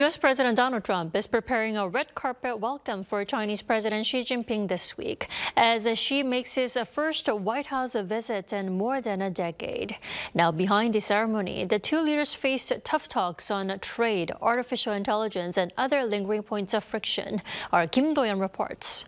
U.S. President Donald Trump is preparing a red carpet welcome for Chinese President Xi Jinping this week, as Xi makes his first White House visit in more than a decade. Now, behind the ceremony, the two leaders faced tough talks on trade, artificial intelligence, and other lingering points of friction. Our Kim Do-yeon reports.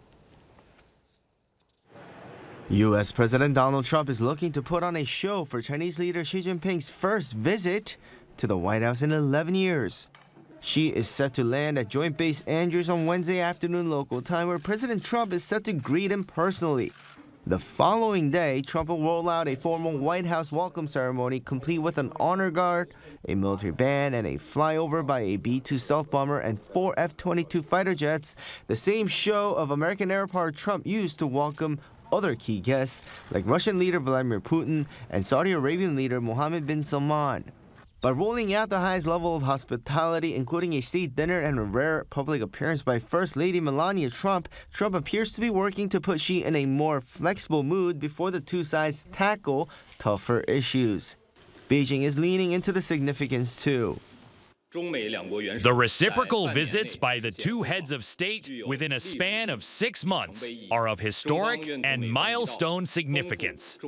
U.S. President Donald Trump is looking to put on a show for Chinese leader Xi Jinping's first visit to the White House in 11 years. Xi is set to land at Joint Base Andrews on Wednesday afternoon local time, where President Trump is set to greet him personally. The following day, Trump will roll out a formal White House welcome ceremony, complete with an honor guard, a military band, and a flyover by a B-2 stealth bomber and 4 F-22 fighter jets, the same show of American air power Trump used to welcome other key guests like Russian leader Vladimir Putin and Saudi Arabian leader Mohammed bin Salman. By rolling out the highest level of hospitality, including a state dinner and a rare public appearance by First Lady Melania Trump, Trump appears to be working to put Xi in a more flexible mood before the two sides tackle tougher issues. Beijing is leaning into the significance too. The reciprocal visits by the two heads of state within a span of 6 months are of historic and milestone significance.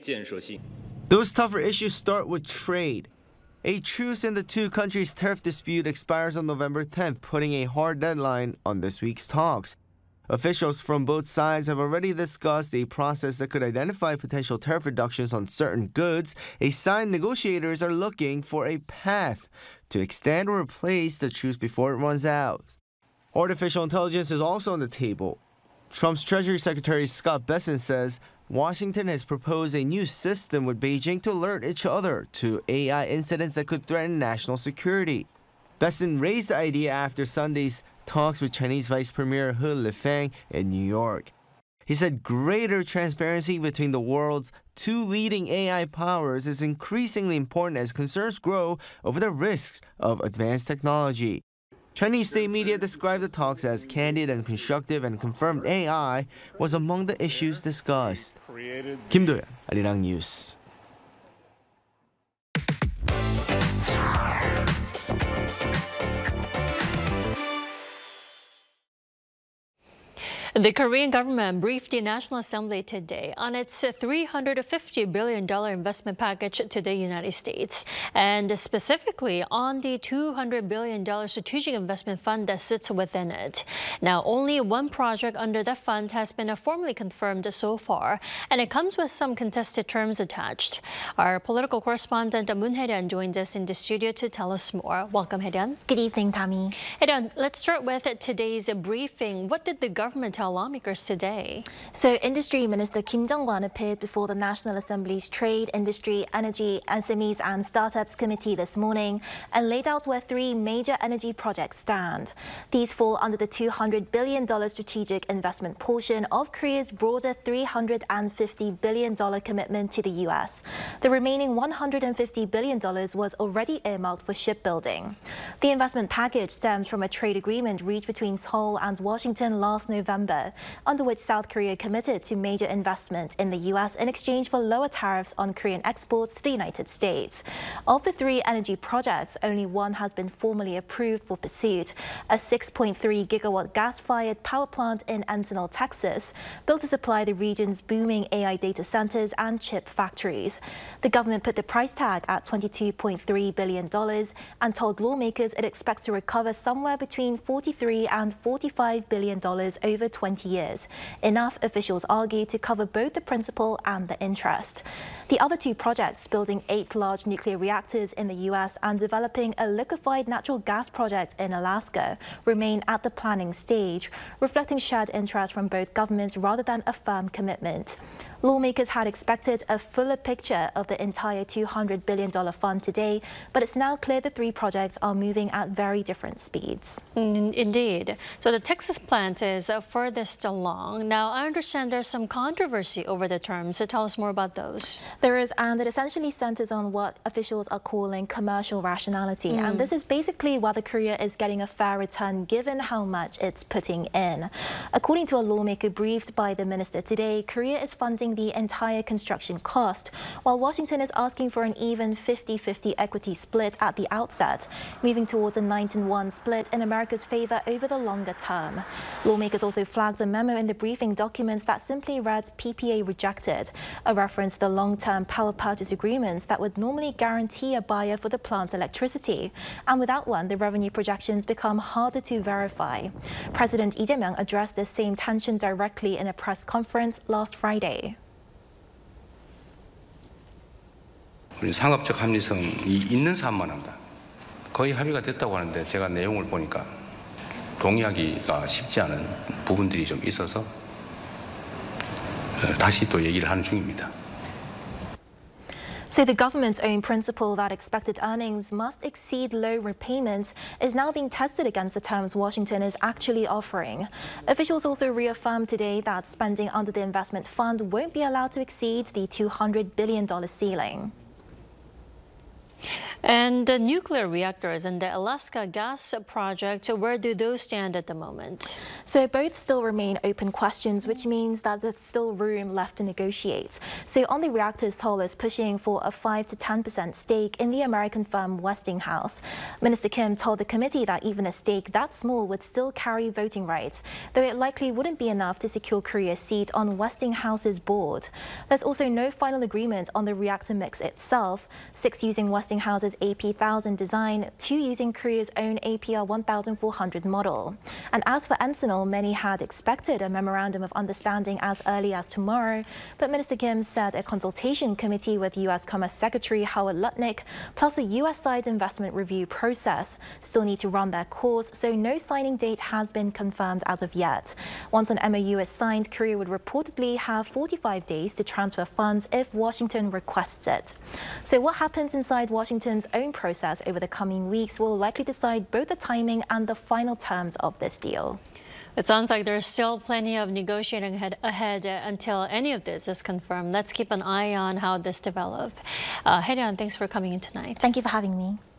Those tougher issues start with trade. A truce in the two countries' tariff dispute expires on November 10th, putting a hard deadline on this week's talks. Officials from both sides have already discussed a process that could identify potential tariff reductions on certain goods. A sign negotiators are looking for a path to extend or replace the truce before it runs out. Artificial intelligence is also on the table. Trump's Treasury Secretary Scott Bessent says Washington has proposed a new system with Beijing to alert each other to AI incidents that could threaten national security. Bessent raised the idea after Sunday's talks with Chinese Vice Premier He Lifeng in New York. He said greater transparency between the world's two leading AI powers is increasingly important as concerns grow over the risks of advanced technology. Chinese state media described the talks as candid and constructive, and confirmed AI was among the issues discussed. Kim Do-yeon, Arirang News. The Korean government briefed the National Assembly today on its $350 billion investment package to the United States, and specifically on the $200 billion strategic investment fund that sits within it. Now, only one project under the fund has been formally confirmed so far, and it comes with some contested terms attached. Our political correspondent Moon Hae-ryun joins us in the studio to tell us more. Welcome, Hae-ryun. Good evening, Tammy. Hae-ryun, let's start with today's briefing. What did the government tell lawmakers today? So, Industry Minister Kim Jong-kwon appeared before the National Assembly's Trade, Industry, Energy, SMEs and Startups Committee this morning and laid out where three major energy projects stand. These fall under the $200 billion strategic investment portion of Korea's broader $350 billion commitment to the U.S. The remaining $150 billion was already earmarked for shipbuilding. The investment package stems from a trade agreement reached between Seoul and Washington last November, under which South Korea committed to major investment in the U.S. in exchange for lower tariffs on Korean exports to the United States. Of the three energy projects, only one has been formally approved for pursuit, a 6.3 gigawatt gas-fired power plant in Encinal, Texas, built to supply the region's booming AI data centers and chip factories. The government put the price tag at $22.3 billion and told lawmakers it expects to recover somewhere between $43 and $45 billion over 20 years, enough, officials argue, to cover both the principal and the interest. The other two projects, building 8 large nuclear reactors in the U.S. and developing a liquefied natural gas project in Alaska, remain at the planning stage, reflecting shared interest from both governments rather than a firm commitment. Lawmakers had expected a fuller picture of the entire $200 billion fund today, but it's now clear the three projects are moving at very different speeds. Indeed. So the Texas plant is furthest along. Now, I understand there's some controversy over the terms. So tell us more about those. There is, and it essentially centers on what officials are calling commercial rationality. And this is basically whether Korea is getting a fair return given how much it's putting in. According to a lawmaker briefed by the minister today, Korea is funding covering the entire construction cost, while Washington is asking for an even 50-50 equity split at the outset, moving towards a 9-1 split in America's favor over the longer term. Lawmakers also flagged a memo in the briefing documents that simply read PPA rejected, a reference to the long-term power purchase agreements that would normally guarantee a buyer for the plant's electricity. And without one, the revenue projections become harder to verify. President Lee Jae-myung addressed this same tension directly in a press conference last Friday. 우리 상업적 합리성이 있는 사업만 합니다. 거의 합의가 됐다고 하는데 제가 내용을 보니까 동의하기가 쉽지 않은 부분들이 좀 있어서 다시 또 얘기를 하는 중입니다. So the government's own principle that expected earnings must exceed low repayments is now being tested against the terms Washington is actually offering. Officials also reaffirmed today that spending under the investment fund won't be allowed to exceed the $200 billion ceiling. And the nuclear reactors and the Alaska gas project, where do those stand at the moment? So both still remain open questions, which means that there's still room left to negotiate. So on the reactors, Seoul is pushing for a 5 to 10% stake in the American firm Westinghouse. Minister Kim told the committee that even a stake that small would still carry voting rights, though it likely wouldn't be enough to secure Korea's seat on Westinghouse's board. There's also no final agreement on the reactor mix itself, 6 using Westinghouse's AP1000 design, 2 using Korea's own APR 1400 model. And as for Ensenal, many had expected a memorandum of understanding as early as tomorrow, but Minister Kim said a consultation committee with U.S. Commerce Secretary Howard Lutnick, plus a U.S.-side investment review process, still need to run their course, so no signing date has been confirmed as of yet. Once an MOU is signed, Korea would reportedly have 45 days to transfer funds if Washington requests it. So what happens inside Washington's own process over the coming weeks will likely decide both the timing and the final terms of this deal. It sounds like there's still plenty of negotiating ahead until any of this is confirmed. Let's keep an eye on how this develops. Hae-ryun, thanks for coming in tonight. Thank you for having me.